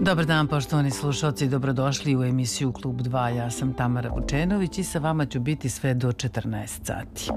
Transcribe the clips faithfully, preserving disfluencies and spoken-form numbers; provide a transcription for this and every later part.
Dobar dan, poštovani slušalci, dobrodošli u emisiju Klub dva. Ja sam Tamara Vučenović i sa vama ću biti sve do četrnaest sati.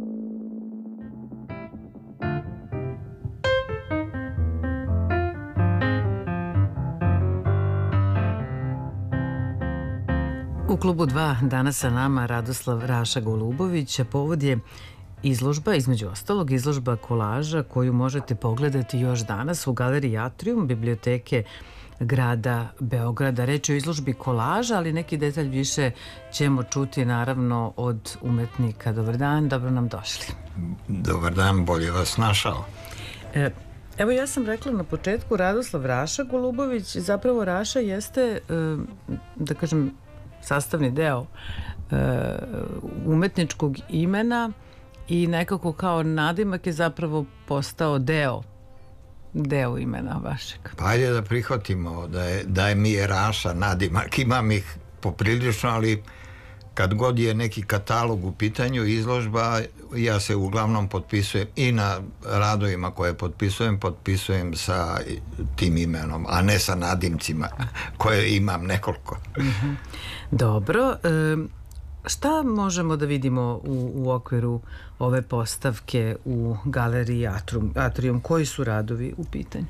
U Klubu dva danas sa nama Radoslav Raša Golubović. Povod je izložba, između ostalog izložba kolaža koju možete pogledati još danas u galeriji Atrium biblioteke grada Beograda. Reč je o izložbi kolaža, ali neki detalj više ćemo čuti naravno od umetnika. Dobar dan, dobro nam došli. Dobar dan, bolje vas našao. E, evo ja sam rekla na početku Radoslav Raša Golubović. Zapravo Raša jeste, e, da kažem, sastavni deo e, umetničkog imena i nekako kao nadimak je zapravo postao deo deo imena vašeg. Pa ajde da prihvatimo da je, da je mi je Raša nadimak, imam ih poprilično, ali kad god je neki katalog u pitanju, izložba, ja se uglavnom potpisujem i na radovima koje potpisujem, potpisujem sa tim imenom, a ne sa nadimcima koje imam nekoliko. Mm-hmm. Dobro, e, šta možemo da vidimo u, u okviru ove postavke u galeriji Atrium, Atrium? Koji su radovi u pitanju?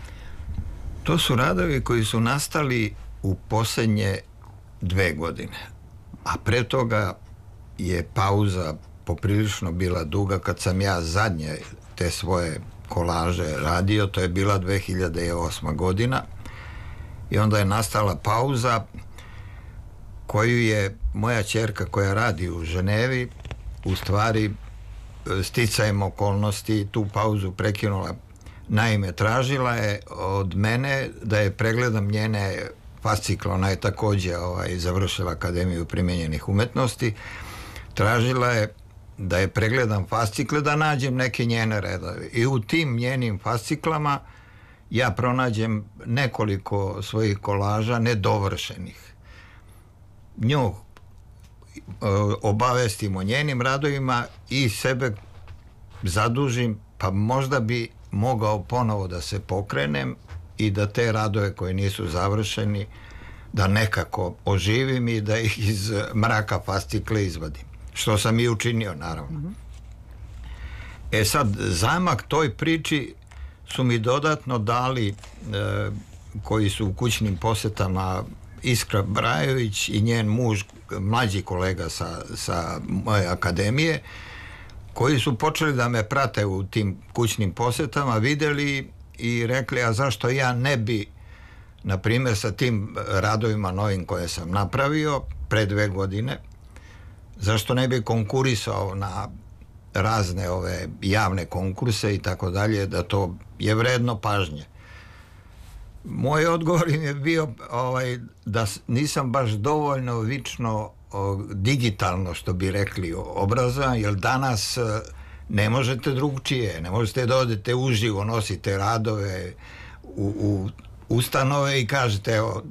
To su radovi koji su nastali u posljednje dve godine. A pre toga je pauza poprilično bila duga kad sam ja zadnje te svoje kolaže radio, to je bila dve hiljade osma godina i onda je nastala pauza koju je moja ćerka koja radi u Ženevi u stvari sticajem okolnosti tu pauzu prekinula. Naime, tražila je od mene da je pregledam njene fascikle, ona je također ovaj, završila Akademiju primenjenih umetnosti, tražila je da je pregledam fascikle, da nađem neke njene redove. I u tim njenim fasciklama ja pronađem nekoliko svojih kolaža nedovršenih. Nju obavestim o njenim radovima i sebe zadužim, pa možda bi mogao ponovo da se pokrenem i da te radove koje nisu završeni da nekako oživim i da ih iz mraka fascikle izvadim. Što sam i učinio, naravno. Mm-hmm. E sad, zamak toj priči su mi dodatno dali e, koji su u kućnim posetama Iskra Brajović i njen muž, mlađi kolega sa, sa moje akademije, koji su počeli da me prate u tim kućnim posetama, vidjeli i rekli, a zašto ja ne bi, na primjer, sa tim radovima novim koje sam napravio pre dve godine, zašto ne bi konkurisao na razne ove javne konkurse i tako dalje, da to je vredno pažnje. Moj odgovor im je bio ovaj, da nisam baš dovoljno vično o, digitalno, što bi rekli, obrazovan, jer danas ne možete drugčije, ne možete da odete uživo, nosite radove u, u ustanove i kažete, evo,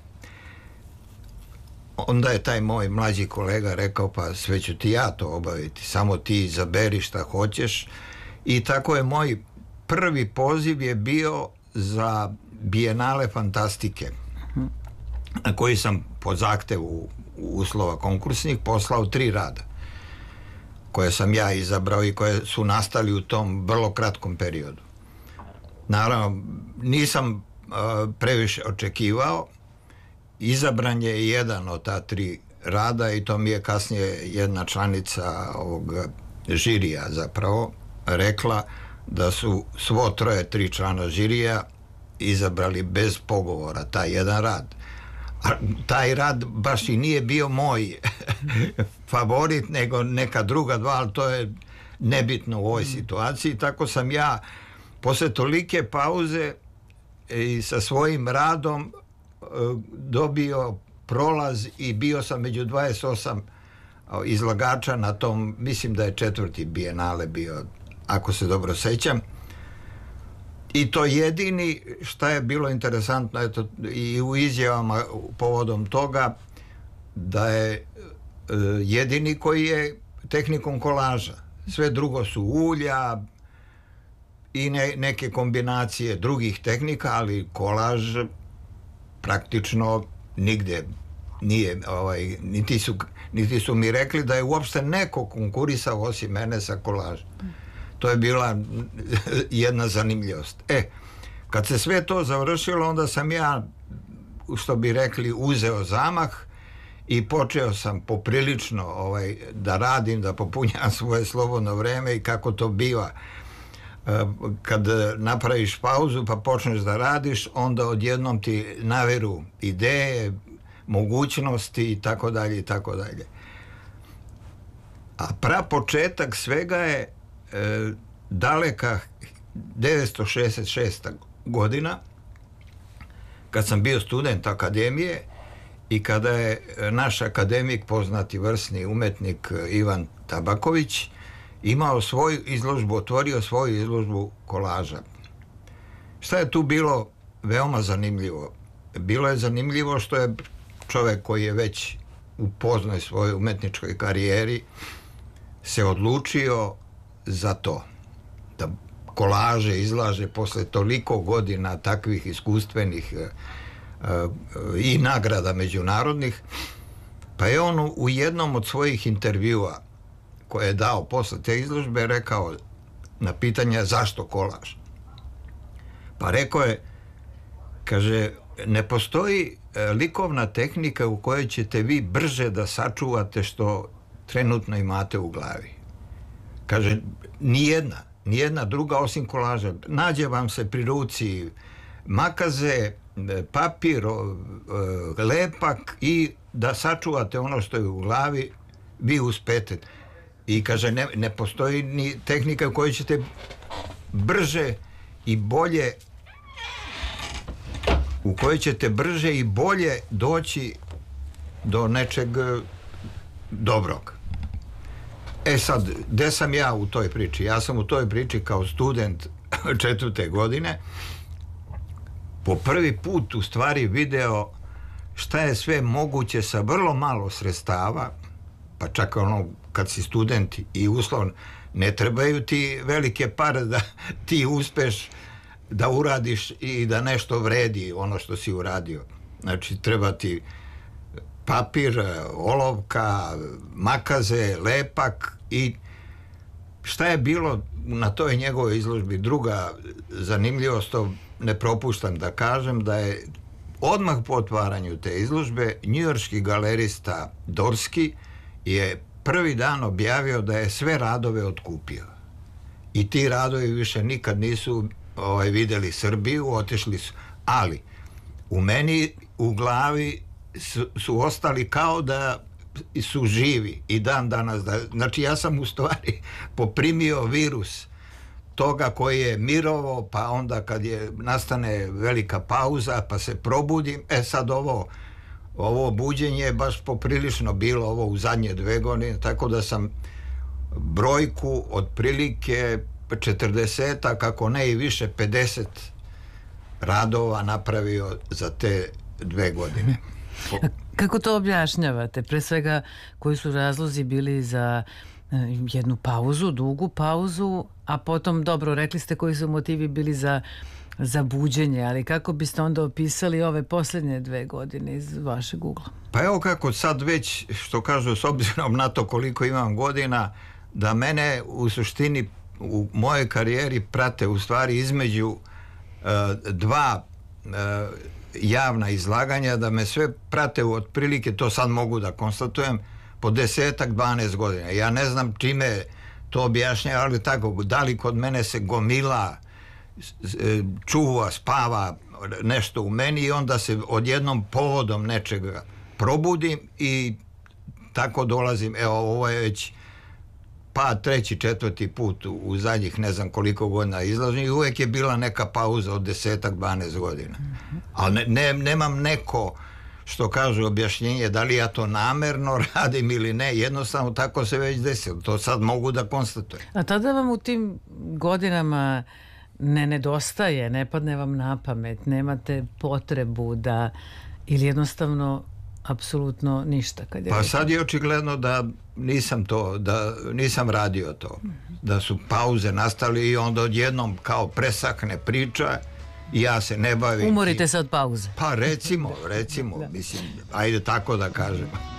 onda je taj moj mlađi kolega rekao, pa sve ću ti ja to obaviti, samo ti izaberi šta hoćeš. I tako je moj prvi poziv je bio za Bijenale fantastike, na koji sam po zahtevu uslova konkursnih poslao tri rada koje sam ja izabrao i koje su nastali u tom vrlo kratkom periodu. Naravno, nisam uh, previše očekivao, izabran je jedan od ta tri rada i to mi je kasnije jedna članica ovog žirija zapravo rekla da su svo troje tri člana žirija izabrali bez pogovora taj jedan rad. A taj rad baš i nije bio moj favorit, nego neka druga dva, ali to je nebitno u ovoj situaciji. Tako sam ja posle tolike pauze i sa svojim radom dobio prolaz i bio sam među dvadeset osam izlagača na tom, mislim da je četvrti bijenale bio, ako se dobro sećam. I to jedini, šta je bilo interesantno, eto, i u izjavama povodom toga, da je e, jedini koji je tehnikom kolaža. Sve drugo su ulja i ne, neke kombinacije drugih tehnika, ali kolaž praktično nigde nije, ovaj, niti su, niti su mi rekli da je uopšte neko konkurisao osim mene sa kolažem. To je bila jedna zanimljivost. E, kad se sve to završilo, onda sam ja, što bi rekli, uzeo zamah i počeo sam poprilično ovaj, da radim, da popunjam svoje slobodno vreme i kako to biva. Kad napraviš pauzu pa počneš da radiš, onda odjednom ti naveru ideje, mogućnosti i tako dalje i tako dalje. A prapočetak svega je e, daleka devetsto šezdeset šesta godina, kad sam bio student akademije i kada je naš akademik, poznati vrsni umetnik Ivan Tabaković, imao svoju izložbu, otvorio svoju izložbu kolaža. Šta je tu bilo veoma zanimljivo? Bilo je zanimljivo što je čovjek koji je već u poznoj svojoj umetničkoj karijeri se odlučio za to, da kolaže izlaže posle toliko godina takvih iskustvenih uh, uh, i nagrada međunarodnih, pa je on u jednom od svojih intervjua koje je dao posle te izložbe rekao na pitanje zašto kolaž. Pa rekao je, kaže, ne postoji likovna tehnika u kojoj ćete vi brže da sačuvate što trenutno imate u glavi. Kaže, nijedna, nijedna druga osim kolaža. Nađe vam se pri ruci makaze, papir, lepak i da sačuvate ono što je u glavi, vi uspete. I kaže, ne, ne postoji ni tehnika u kojoj ćete brže i bolje u kojoj ćete brže i bolje doći do nečeg dobrog. E sad, gde sam ja u toj priči? Ja sam u toj priči kao student četvrte godine po prvi put u stvari video šta je sve moguće sa vrlo malo sredstava, pa čak ono kad si student i uslovno, ne trebaju ti velike pare da ti uspeš da uradiš i da nešto vredi ono što si uradio. Znači, treba ti papir, olovka, makaze, lepak i šta je bilo na toj njegovoj izložbi. Druga zanimljivost, to ne propuštam da kažem, da je odmah po otvaranju te izložbe njujorški galerista Dorski je prvi dan objavio da je sve radove otkupio. I ti radovi više nikad nisu ovaj, videli Srbiju, otišli su. Ali u meni u glavi su, su ostali kao da su živi i dan danas. Da, znači ja sam u stvari poprimio virus toga koji je mirovao, pa onda kad je nastane velika pauza pa se probudim, e sad ovo ovo buđenje je baš poprilično bilo ovo u zadnje dve godine, tako da sam brojku otprilike četrdeset, kako ne i više, pedeset radova napravio za te dve godine. A kako to objašnjavate? Pre svega, koji su razlozi bili za jednu pauzu, dugu pauzu, a potom, dobro, rekli ste koji su motivi bili za za buđenje, ali kako biste onda opisali ove posljednje dve godine iz vašeg ugla? Pa evo kako sad već, što kažu, s obzirom na to koliko imam godina, da mene u suštini u mojoj karijeri prate u stvari između uh, dva uh, javna izlaganja, da me sve prate u otprilike, to sad mogu da konstatujem, po desetak, dvanaest godina. Ja ne znam čime to objašnja, ali tako, da li kod mene se gomila, čuva, spava nešto u meni i onda se odjednom povodom nečega probudim i tako dolazim, evo ovo je već pa treći, četvrti put u, u zadnjih ne znam koliko godina izlažem i uvek je bila neka pauza od desetak, dvanaest godina. Mm-hmm. Ali ne, ne, nemam neko, što kažu, objašnjenje da li ja to namerno radim ili ne, jednostavno tako se već desilo, to sad mogu da konstatujem. A tada vam u tim godinama ne nedostaje, ne padne vam na pamet, nemate potrebu da, ili jednostavno apsolutno ništa? Kad je pa rekao? Sad je očigledno da nisam to, da nisam radio to, mm-hmm. da su pauze nastali i onda odjednom kao presahne priča i ja se ne bavim. Umorite se od pauze. Pa recimo, recimo, mislim, ajde tako da kažem.